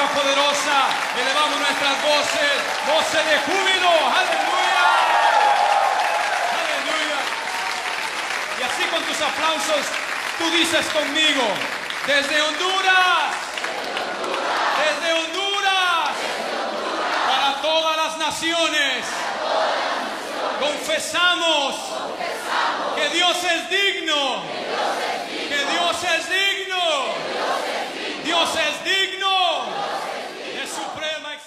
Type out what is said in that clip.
poderosa, elevamos nuestras voces, voces de júbilo. Aleluya. Aleluya. Y así con tus aplausos, tú dices conmigo, desde Honduras, desde Honduras, para todas las naciones, confesamos